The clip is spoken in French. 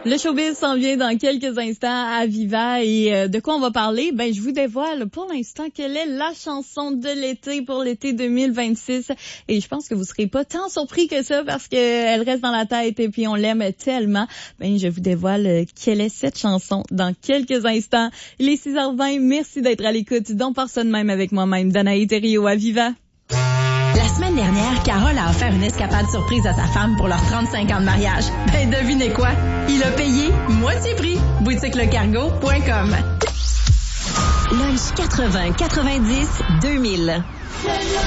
Le showbiz s'en vient dans quelques instants à Viva et de quoi on va parler? Ben, je vous dévoile pour l'instant quelle est la chanson de l'été pour l'été 2026 et je pense que vous serez pas tant surpris que ça parce que elle reste dans la tête et puis on l'aime tellement. Ben, je vous dévoile quelle est cette chanson dans quelques instants. Il est 6h20. Merci d'être à l'écoute. Donc, par ça de même avec moi-même, Danae Thériault à Viva. La semaine dernière, Carole a offert une escapade surprise à sa femme pour leurs 35 ans de mariage. Ben, devinez quoi? Il a payé moitié prix. BoutiqueLeCargo.com. Lunch 80, 90, 2000.